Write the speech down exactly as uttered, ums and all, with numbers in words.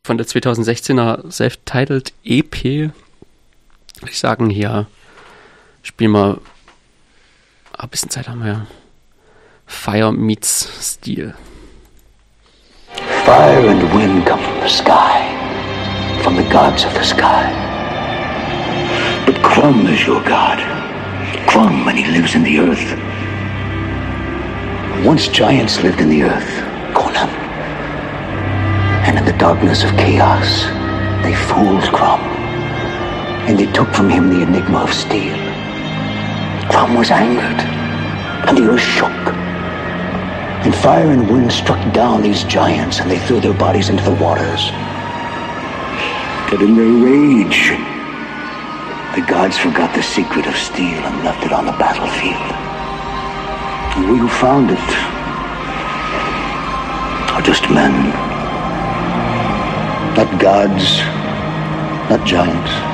von der zweitausendsechzehner Self-Titled E P. Würde ich sagen, hier spielen wir, ein bisschen Zeit haben wir ja. Fire meets Steel. Fire and wind come from the sky, from the gods of the sky. But Crum is your god. Crum, and he lives in the earth. Once giants lived in the earth, Conan. And in the darkness of chaos, they fooled Crum. And they took from him the enigma of steel. Crum was angered, and the earth shook. And fire and wind struck down these giants, and they threw their bodies into the waters. But in their rage, the gods forgot the secret of steel and left it on the battlefield. And we who found it are just men. Not gods, not giants.